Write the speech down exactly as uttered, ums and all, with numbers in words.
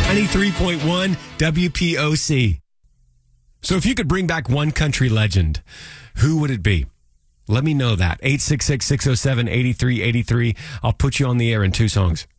ninety-three point one W P O C. So if you could bring back one country legend, who would it be? Let me know that. eight six six, six oh seven, eight three eight three. I'll put you on the air in two songs.